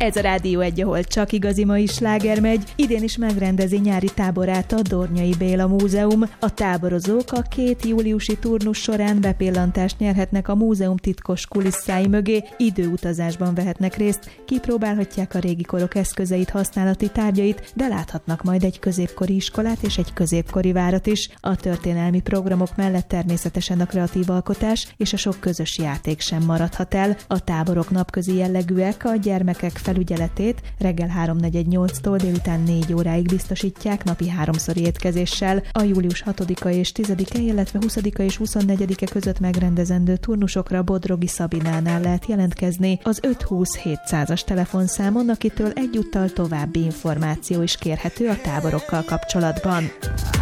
Ez a Rádió 1, ahol csak igazi mai sláger megy. Idén is megrendezi nyári táborát a Dornyai Béla Múzeum. A táborozók a 2 júliusi turnus során bepillantást nyerhetnek a múzeum titkos kulisszái mögé, időutazásban vehetnek részt, kipróbálhatják a régi korok eszközeit, használati tárgyait, de láthatnak majd egy középkori iskolát és egy középkori várat is. A történelmi programok mellett természetesen a kreatív alkotás és a sok közös játék sem maradhat el. A táborok napközi jellegűek, a gyermekek felügyeletét reggel 3:48-tól délután 4 óráig biztosítják napi 3-szori étkezéssel. A július 6-a és 10-e, illetve 20-a és 24-e között megrendezendő turnusokra Bodrogi Szabinánál lehet jelentkezni az 520 700-as telefonszámon, akitől egyúttal további információ is kérhető a táborokkal kapcsolatban.